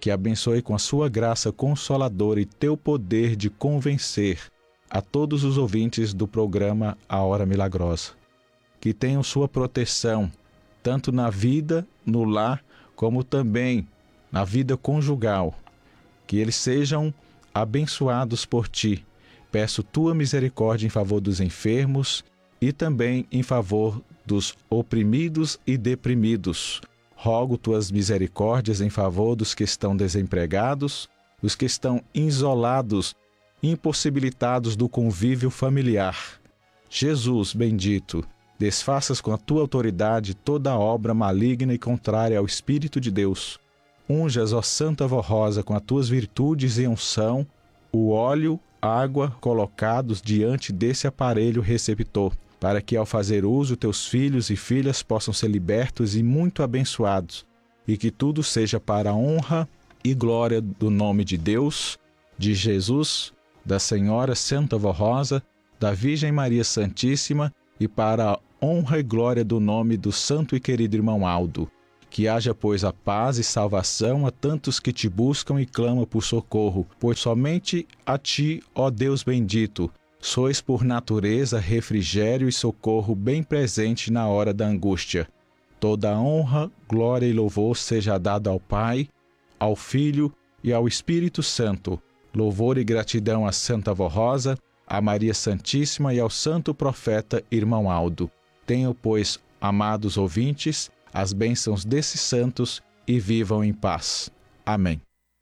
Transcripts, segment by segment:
que abençoe com a sua graça consoladora e teu poder de convencer a todos os ouvintes do programa A Hora Milagrosa. Que tenham sua proteção, tanto na vida, no lar, como também na vida conjugal. Que eles sejam abençoados por ti. Peço tua misericórdia em favor dos enfermos e também em favor dos oprimidos e deprimidos. Rogo tuas misericórdias em favor dos que estão desempregados, os que estão isolados, impossibilitados do convívio familiar. Jesus bendito, desfaças com a tua autoridade toda obra maligna e contrária ao Espírito de Deus. Unjas, ó Santa Vó Rosa, com as tuas virtudes e unção, o óleo, água colocados diante desse aparelho receptor, para que ao fazer uso teus filhos e filhas possam ser libertos e muito abençoados, e que tudo seja para a honra e glória do nome de Deus, de Jesus, da Senhora Santa Vó Rosa, da Virgem Maria Santíssima e para a honra e glória do nome do santo e querido irmão Aldo. Que haja, pois, a paz e salvação a tantos que te buscam e clamam por socorro, pois somente a ti, ó Deus bendito, sois por natureza refrigério e socorro bem presente na hora da angústia. Toda a honra, glória e louvor seja dado ao Pai, ao Filho e ao Espírito Santo. Louvor e gratidão a Santa Vó Rosa, a Maria Santíssima e ao Santo Profeta irmão Aldo. Tenham, pois, amados ouvintes, as bênçãos desses santos e vivam em paz. Amém.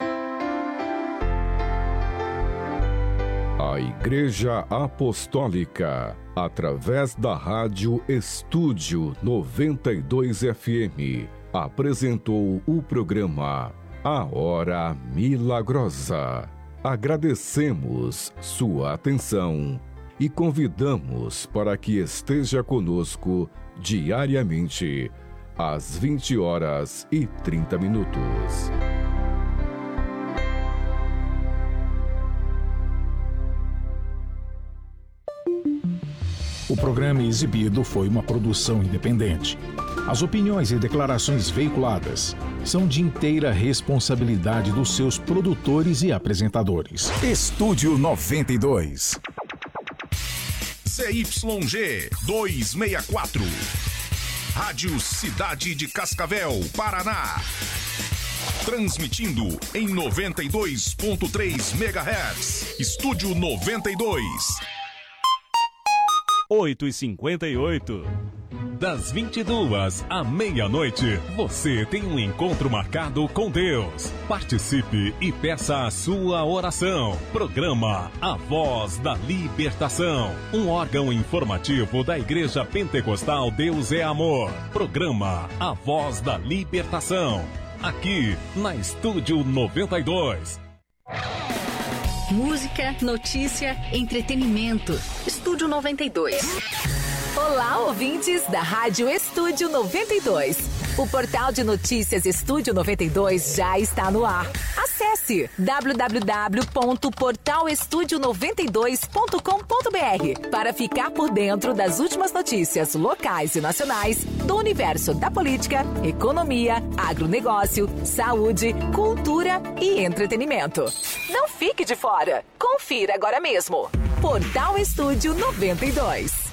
A Igreja Apostólica, através da Rádio Estúdio 92 FM, apresentou o programa A Hora Milagrosa. Agradecemos sua atenção e convidamos para que esteja conosco diariamente, às 20h30. O programa exibido foi uma produção independente. As opiniões e declarações veiculadas são de inteira responsabilidade dos seus produtores e apresentadores. Estúdio 92. CYG 264. Rádio Cidade de Cascavel, Paraná. Transmitindo em 92.3 MHz. Estúdio 92. 8h58. Das 22 à meia-noite, você tem um encontro marcado com Deus. Participe e peça a sua oração. Programa A Voz da Libertação, um órgão informativo da Igreja Pentecostal Deus é Amor. Programa A Voz da Libertação, aqui na Estúdio 92. Música, notícia, entretenimento. Estúdio 92. Olá, ouvintes da Rádio Estúdio 92. O portal de notícias Estúdio 92 já está no ar. Acesse www.portalestudio92.com.br para ficar por dentro das últimas notícias locais e nacionais do universo da política, economia, agronegócio, saúde, cultura e entretenimento. Não fique de fora. Confira agora mesmo. Portal Estúdio 92.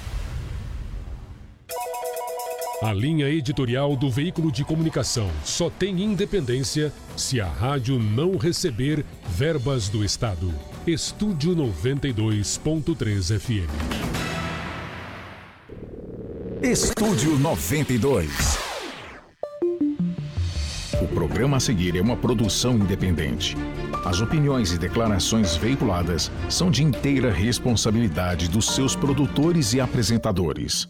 A linha editorial do veículo de comunicação só tem independência se a rádio não receber verbas do Estado. Estúdio 92.3 FM. Estúdio 92. O programa a seguir é uma produção independente. As opiniões e declarações veiculadas são de inteira responsabilidade dos seus produtores e apresentadores.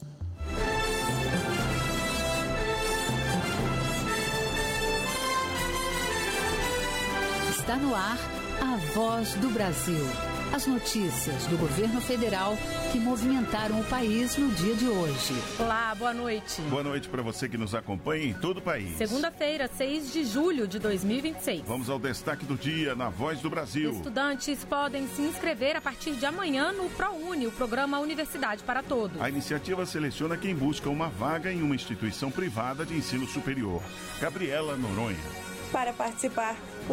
Está no ar a Voz do Brasil. As notícias do governo federal que movimentaram o país no dia de hoje. Olá, boa noite. Boa noite para você que nos acompanha em todo o país. Segunda-feira, 6 de julho de 2026. Vamos ao destaque do dia na Voz do Brasil. Estudantes podem se inscrever a partir de amanhã no ProUni, o programa Universidade para Todos. A iniciativa seleciona quem busca uma vaga em uma instituição privada de ensino superior. Gabriela Noronha. Para participar,